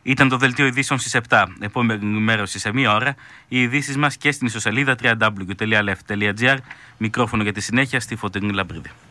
Ήταν το δελτίο ειδήσεων στις 7. Επόμενη ενημέρωση σε μία ώρα. Οι ειδήσεις μας και στην ιστοσελίδα www.left.gr. Μικρόφωνο για τη συνέχεια στη Φωτεινή Λαμπρίδη.